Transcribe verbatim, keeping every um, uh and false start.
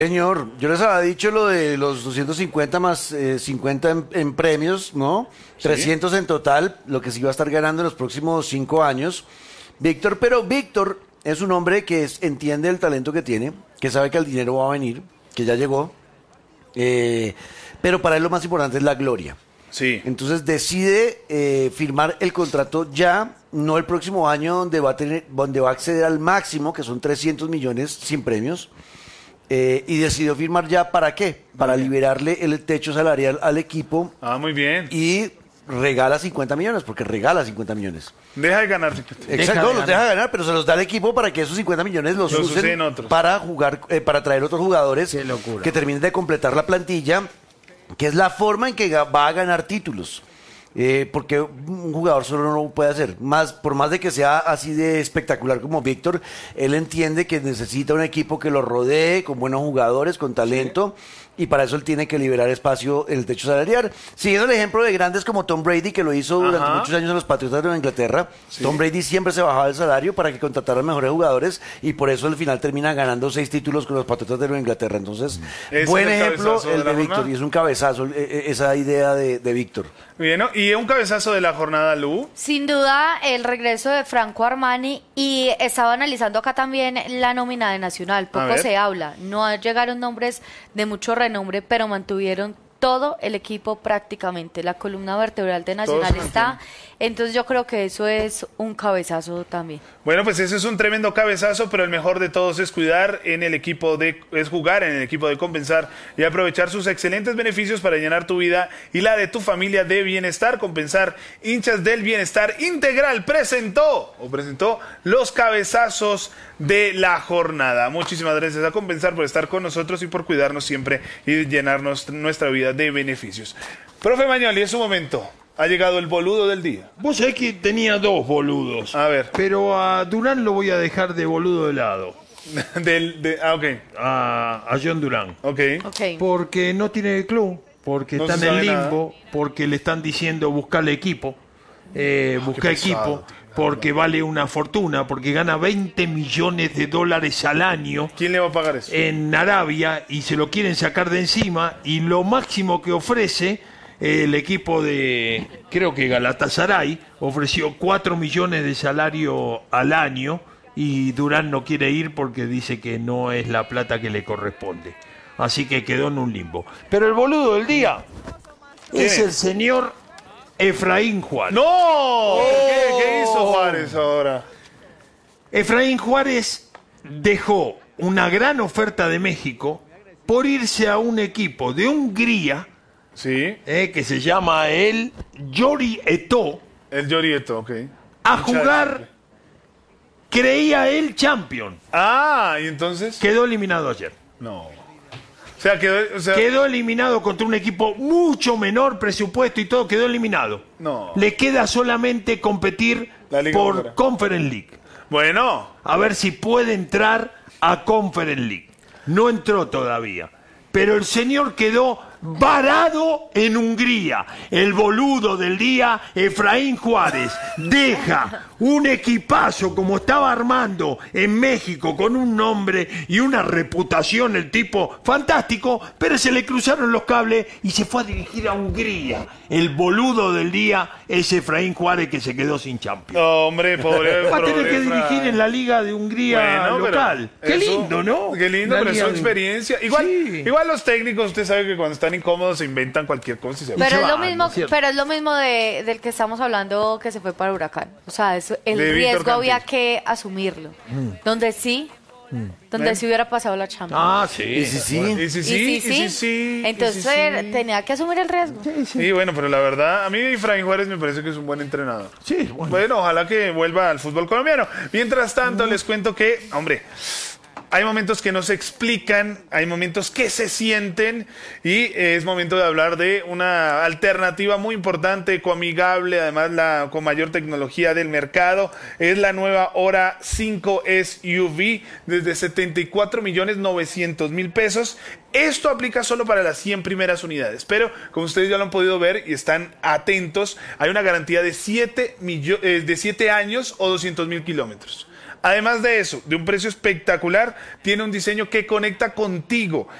Señor, yo les había dicho lo de los doscientos cincuenta más eh, cincuenta en, en premios, ¿no? Sí. trescientos en total, lo que se iba a estar ganando en los próximos cinco años. Víctor, pero Víctor es un hombre que es- entiende el talento que tiene, que sabe que el dinero va a venir, que ya llegó, eh, pero para él lo más importante es la gloria. Sí. Entonces decide eh, firmar el contrato ya, no el próximo año donde va a tener, donde va a acceder al máximo, que son trescientos millones sin premios. Eh, y decidió firmar ya, ¿para qué? Para liberarle el techo salarial al equipo Ah, muy bien. y regala cincuenta millones, porque regala cincuenta millones. Deja de ganar. Exacto, de los deja ganar, pero se los da al equipo para que esos cincuenta millones los, Los usen usen otros. para jugar, eh, para traer otros jugadores Qué locura. que terminen de completar la plantilla, que es la forma en que ga- va a ganar títulos. Eh, porque un jugador solo no lo puede hacer. Más, por más de que sea así de espectacular como Víctor, él entiende que necesita un equipo que lo rodee con buenos jugadores, con talento, y para eso él tiene que liberar espacio en el techo salarial. Siguiendo el ejemplo de grandes como Tom Brady, que lo hizo durante Ajá. muchos años en los Patriotas de Nueva Inglaterra. Tom Brady siempre se bajaba el salario para que contrataran mejores jugadores, y por eso al final termina ganando seis títulos con los Patriotas de Nueva Inglaterra. Entonces, Ese buen es el ejemplo cabezazo de el la de Víctor, jornada. y es un cabezazo eh, eh, esa idea de, de Víctor. Bien, ¿no? Y un cabezazo de la jornada, Lu. Sin duda, el regreso de Franco Armani, y estaba analizando acá también la nómina de Nacional. A Poco ver. se habla, no llegaron nombres de mucho renombre, pero mantuvieron todo el equipo prácticamente. La columna vertebral de Nacional se está, entonces yo creo que eso es un cabezazo también. Bueno, pues ese es un tremendo cabezazo, pero el mejor de todos es cuidar en el equipo de, es jugar en el equipo de Compensar y aprovechar sus excelentes beneficios para llenar tu vida y la de tu familia de bienestar. Compensar, hinchas del bienestar integral, presentó o presentó los cabezazos de la jornada. Muchísimas gracias a Compensar por estar con nosotros y por cuidarnos siempre y llenarnos nuestra vida de beneficios. Profe Mañoli, es su momento. Ha llegado el boludo del día. Vos sabés que tenía dos boludos. A ver. Pero a Durán lo voy a dejar de boludo de lado. Del, de, ah, ok, A, a John Durán. ok. Ok. Porque no tiene club, porque No está se en el sabe limbo, porque le están diciendo buscarle equipo, eh, busca qué pesado, equipo, tío. porque vale una fortuna, porque gana veinte millones de dólares al año ¿Quién le va a pagar eso? en Arabia y se lo quieren sacar de encima, y lo máximo que ofrece eh, el equipo de, creo que Galatasaray, ofreció cuatro millones de salario al año, y Durán no quiere ir porque dice que no es la plata que le corresponde. Así que quedó en un limbo. Pero el boludo del día ¿Quién es es? el señor Efraín Juárez. ¡No! ¿Qué, qué hizo Juárez ahora? Efraín Juárez dejó una gran oferta de México por irse a un equipo de Hungría Sí, eh, que se llama el Yori Eto el Llorieto, ok. a Mucha- jugar, creía él, champion. Ah, ¿y entonces? Quedó eliminado ayer. No. O sea, quedó... O sea, Quedó eliminado contra un equipo mucho menor presupuesto y todo, quedó eliminado. No. Le queda solamente competir La Liga por Húngara. Conference League. Bueno, A ver si puede entrar a Conference League. No entró todavía. Pero el señor quedó varado en Hungría. El boludo del día, Efraín Juárez, deja un equipazo como estaba armando en México, con un nombre y una reputación, el tipo fantástico, pero se le cruzaron los cables y se fue a dirigir a Hungría. El boludo del día es Efraín Juárez, que se quedó sin Champions. hombre, pobre... Va a tener pobre que Efraín. dirigir en la Liga de Hungría Bueno, pero local. Qué eso- lindo, ¿no? Qué lindo, La pero es Liga su de- experiencia. Igual, Sí. igual los técnicos, usted sabe que cuando están incómodos se inventan cualquier cosa y se Pero se es lo van, mismo, ¿cierto? pero es lo mismo de, del que estamos hablando, que se fue para Huracán. O sea, eso, el De Víctor riesgo había Cantillo. que asumirlo. Donde sí, donde Ven. sí hubiera pasado la chamba. Ah, sí. Y si sí, Y si sí, y y sí, si sí, y entonces si sí. tenía que asumir el riesgo. Sí, bueno, pero la verdad, a mí Efraín Juárez me parece que es un buen entrenador. Sí, bueno. Bueno, ojalá que vuelva al fútbol colombiano. Mientras tanto, les cuento que, hombre, hay momentos que no se explican, hay momentos que se sienten, y es momento de hablar de una alternativa muy importante, coamigable, además la con mayor tecnología del mercado. Es la nueva Hora cinco S U V desde setenta y cuatro millones novecientos mil pesos. Esto aplica solo para las cien primeras unidades, pero como ustedes ya lo han podido ver y están atentos, hay una garantía de siete, millo- eh, de siete años o doscientos mil kilómetros. Además de eso, de un precio espectacular, tiene un diseño que conecta contigo.